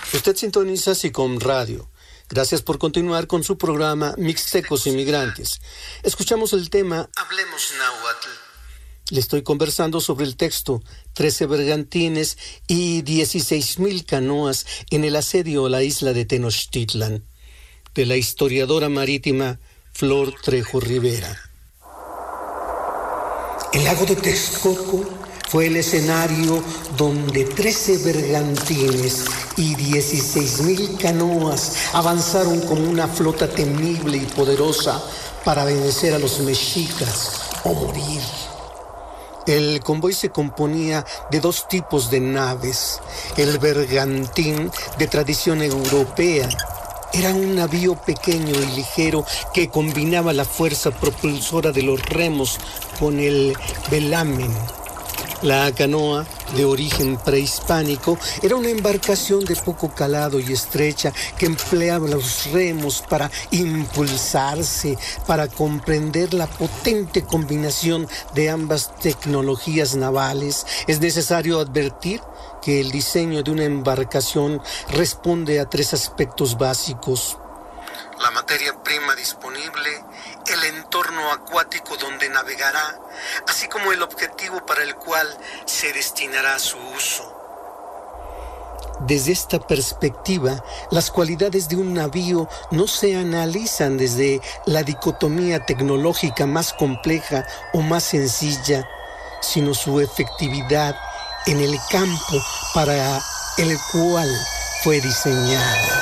Usted sintoniza SICOM Radio. Gracias por continuar con su programa Mixtecos Inmigrantes. Escuchamos el tema Hablemos Náhuatl. Le estoy conversando sobre el texto 13 bergantines y 16,000 canoas en el asedio a la isla de Tenochtitlan, de la historiadora marítima Flor Trejo Rivera. El lago de Texcoco fue el escenario donde 13 bergantines y 16,000 canoas avanzaron como una flota temible y poderosa para vencer a los mexicas o morir. El convoy se componía de dos tipos de naves. El bergantín, de tradición europea, era un navío pequeño y ligero que combinaba la fuerza propulsora de los remos con el velamen. La canoa, de origen prehispánico, era una embarcación de poco calado y estrecha que empleaba los remos para impulsarse. Para comprender la potente combinación de ambas tecnologías navales, es necesario advertir que el diseño de una embarcación responde a 3 aspectos básicos: la materia prima disponible, el entorno acuático donde navegará, así como el objetivo para el cual se destinará su uso. Desde esta perspectiva, las cualidades de un navío no se analizan desde la dicotomía tecnológica más compleja o más sencilla, sino su efectividad en el campo para el cual fue diseñado.